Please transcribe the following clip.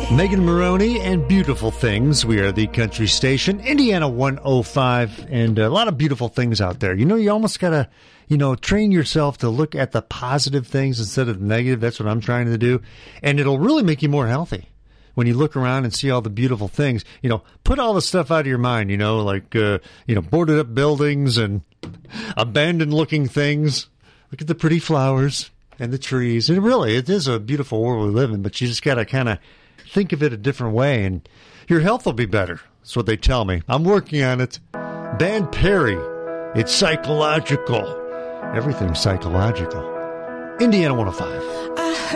Megan Maroney and Beautiful Things. We are the country station, Indiana 105, and a lot of beautiful things out there. You know, you almost got to, train yourself to look at the positive things instead of negative. That's what I'm trying to do. And it'll really make you more healthy when you look around and see all the beautiful things. Put all the stuff out of your mind, like boarded up buildings and abandoned looking things. Look at the pretty flowers and the trees. And it is a beautiful world we live in, but you just got to kind of think of it a different way, and your health will be better. That's what they tell me. I'm working on it. Dan Perry, it's psychological. Everything's psychological. Indiana 105.